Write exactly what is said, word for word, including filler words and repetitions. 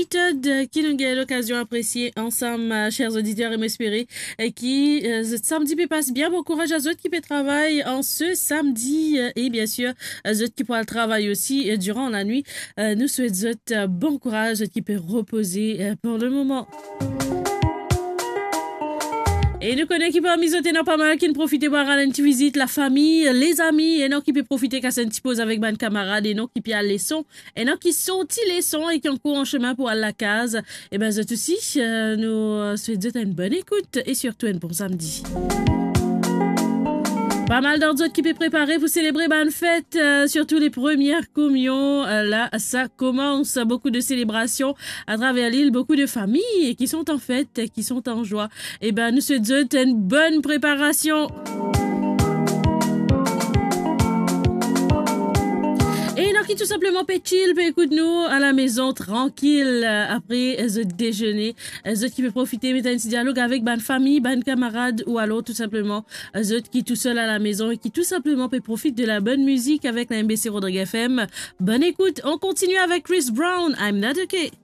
Heated euh, qui nous a l'occasion d'apprécier ensemble, euh, chers auditeurs, et m'espérer euh, qui euh, ce samedi peut passe bien. Bon courage à ceux qui peut travailler en ce samedi euh, et bien sûr à ceux qui pourra le travail aussi euh, durant la nuit. Euh, nous souhaitons euh, bon courage ceux qui peut reposer euh, pour le moment. Et nous connaissons qui peut misoter dans pas mal, qui ne profite pas à une petite visite, la famille, les amis, et non qui peut profiter qu'à une petite pause avec ban camarades, et non qui peut aller son, et non qui sont les sons et qui ont cours en chemin pour aller à la case. Et ben, c'est aussi, euh, nous souhaitons une bonne écoute et surtout un bon samedi. Pas mal d'autres qui peuvent préparer pour célébrer bonne fête, euh, surtout les premières communions. Euh, là, ça commence. Beaucoup de célébrations à travers l'île, beaucoup de familles qui sont en fête, qui sont en joie. Et ben, nous souhaitons une bonne préparation. Et non, qui tout simplement peut chill, peut écouter nous à la maison tranquille après le déjeuner. Les autres qui peuvent profiter, mettre un petit dialogue avec ban famille, ban camarade ou alors tout simplement les autres qui tout seul à la maison et qui tout simplement peut profiter de la bonne musique avec la M B C Rodrigue F M. Bonne écoute, on continue avec Chris Brown, I'm Not Okay.